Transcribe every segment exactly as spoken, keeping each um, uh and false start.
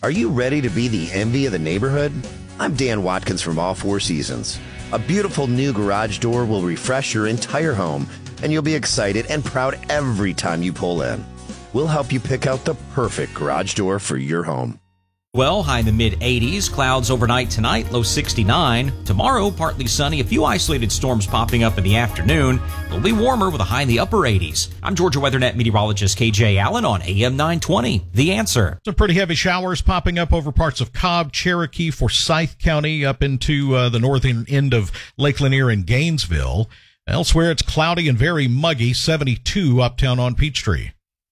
Are you ready to be the envy of the neighborhood? I'm Dan Watkins from All Four Seasons. A beautiful new garage door will refresh your entire home, and you'll be excited and proud every time you pull in. We'll help you pick out the perfect garage door for your home. Well, high in the mid eighties, clouds overnight tonight, low sixty-nine. Tomorrow, partly sunny, a few isolated storms popping up in the afternoon. It'll be warmer with a high in the upper eighties. I'm Georgia WeatherNet meteorologist K J Allen on A M nine twenty. The Answer. Some pretty heavy showers popping up over parts of Cobb, Cherokee, Forsyth County, up into uh, the northern end of Lake Lanier and Gainesville. Elsewhere, it's cloudy and very muggy, seventy-two uptown on Peachtree.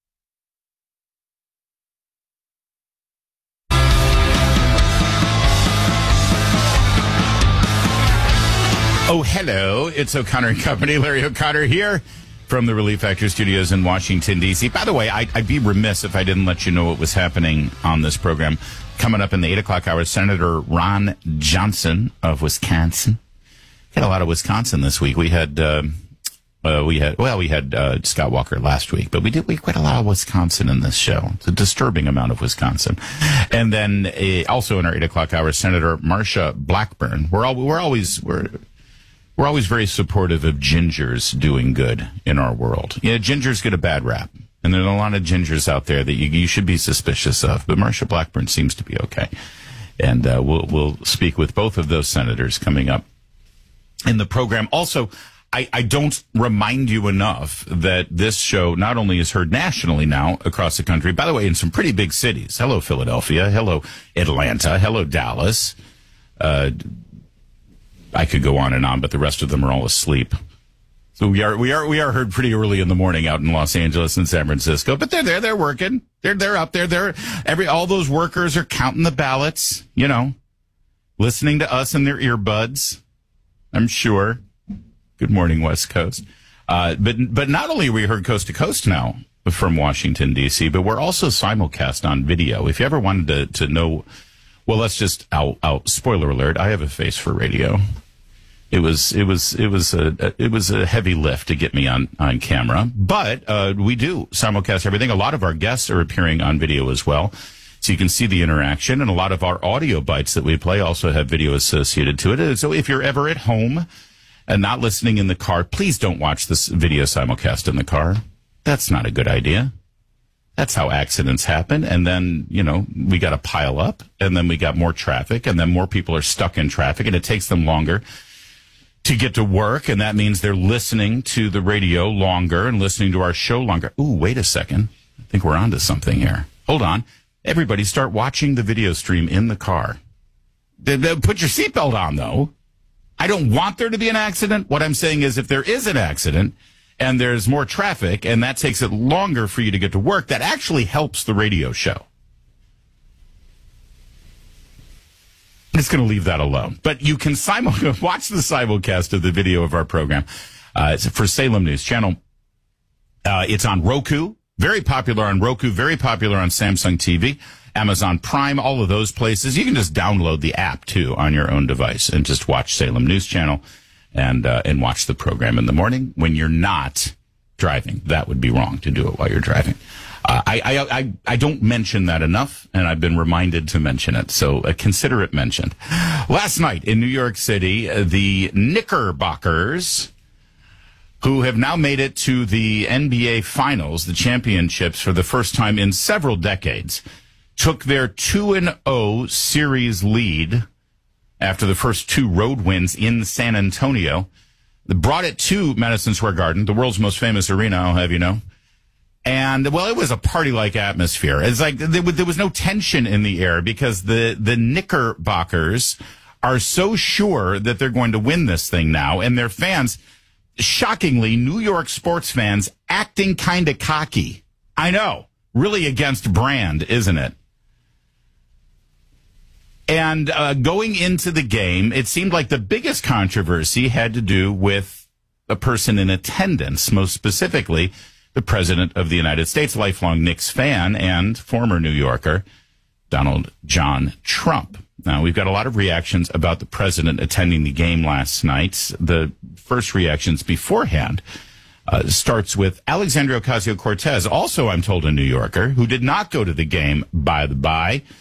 Oh, hello. It's O'Connor and Company. Larry O'Connor here from the Relief Factor Studios in Washington, D C. By the way, I, I'd be remiss if I didn't let you know what was happening on this program. Coming up in the eight o'clock hour, Senator Ron Johnson of Wisconsin. We had a lot of Wisconsin this week. We had, uh, uh, we had, well, we had uh, Scott Walker last week, but we did we quite a lot of Wisconsin in this show. It's a disturbing amount of Wisconsin. And then uh, also in our eight o'clock hour, Senator Marsha Blackburn. We're all, we're always we're. We're always very supportive of gingers doing good in our world. Yeah, gingers get a bad rap, and there's a lot of gingers out there that you, you should be suspicious of. But Marsha Blackburn seems to be okay, and uh, we'll we'll speak with both of those senators coming up in the program. Also, I, I don't remind you enough that this show not only is heard nationally now across the country, by the way, in some pretty big cities. Hello, Philadelphia. Hello, Atlanta. Hello, Dallas. Uh, I could go on and on, but the rest of them are all asleep. So we are we are we are heard pretty early in the morning out in Los Angeles and San Francisco. But they're there, they're working. They're they're up there. They're every all those workers are counting the ballots, you know, listening to us in their earbuds. I'm sure. Good morning, West Coast. Uh, but but not only are we heard coast to coast now from Washington D C, but we're also simulcast on video. If you ever wanted to to know, well, let's just out out spoiler alert. I have a face for radio. It was it was it was a it was a heavy lift to get me on on camera, but uh, we do simulcast everything. A lot of our guests are appearing on video as well, so you can see the interaction. And a lot of our audio bites that we play also have video associated to it. So if you're ever at home and not listening in the car, please don't watch this video simulcast in the car. That's not a good idea. That's how accidents happen. And then, you know, we got to pile up, and then we got more traffic, and then more people are stuck in traffic, and it takes them longer to get to work, and that means they're listening to the radio longer and listening to our show longer. Ooh, wait a second. I think we're onto something here. Hold on. Everybody start watching the video stream in the car. Put your seatbelt on, though. I don't want there to be an accident. What I'm saying is if there is an accident and there's more traffic and that takes it longer for you to get to work, that actually helps the radio show. I'm just going to leave that alone. But you can simul- watch the simulcast of the video of our program. Uh, it's for Salem News Channel. Uh, it's on Roku. Very popular on Roku. Very popular on Samsung T V, Amazon Prime, all of those places. You can just download the app, too, on your own device and just watch Salem News Channel and uh, and watch the program in the morning when you're not driving. That would be wrong to do it while you're driving. Uh, I, I, I, I don't mention that enough, and I've been reminded to mention it, so uh, consider it mentioned. Last night in New York City, uh, the Knickerbockers, who have now made it to the N B A Finals, the championships, for the first time in several decades, took their two and oh series lead after the first two road wins in San Antonio. They brought it to Madison Square Garden, the world's most famous arena, I'll have you know. And, well, it was a party-like atmosphere. It's like there, there was no tension in the air because the, the Knickerbockers are so sure that they're going to win this thing now. And their fans, shockingly, New York sports fans, acting kind of cocky. I know. Really against brand, isn't it? And uh, going into the game, it seemed like the biggest controversy had to do with a person in attendance, most specifically the President of the United States, lifelong Knicks fan and former New Yorker, Donald John Trump. Now, we've got a lot of reactions about the president attending the game last night. The first reactions beforehand uh, starts with Alexandria Ocasio-Cortez, also, I'm told, a New Yorker, who did not go to the game, by the by.